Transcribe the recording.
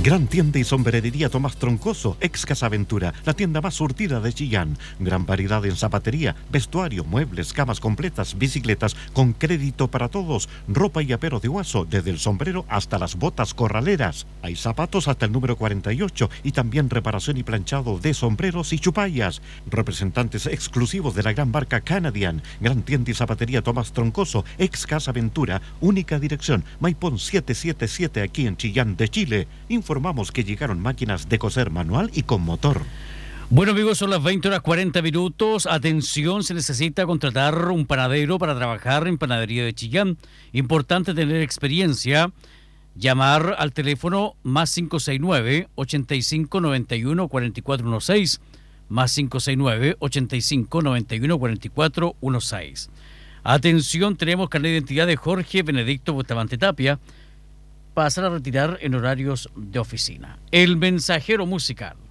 Gran tienda y sombrerería Tomás Troncoso, ex Casa Aventura, la tienda más surtida de Chillán. Gran variedad en zapatería, vestuario, muebles, camas completas, bicicletas, con crédito para todos, ropa y apero de Guaso, desde el sombrero hasta las botas corraleras. Hay zapatos hasta el número 48 y también reparación y planchado de sombreros y chupallas. Representantes exclusivos de la gran marca Canadian. Gran tienda y zapatería Tomás Troncoso, ex Casa Aventura, única dirección, Maipón 777 aquí en Chillán de Chile. Informamos que llegaron máquinas de coser manual y con motor. Bueno, amigos, son las 20:40. Atención, se necesita contratar un panadero para trabajar en Panadería de Chillán. Importante tener experiencia. Llamar al teléfono +569 85 91 44 16, +569 85 91 44 16. Atención, tenemos carnet de identidad de Jorge Benedicto Bustamante Tapia. Pasar a retirar en horarios de oficina. El mensajero musical.